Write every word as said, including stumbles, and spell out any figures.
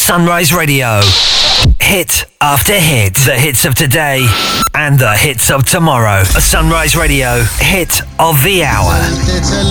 Sunrise Radio. Hit after hit. The hits of today and the hits of tomorrow. A Sunrise Radio hit of the hour. चलते चले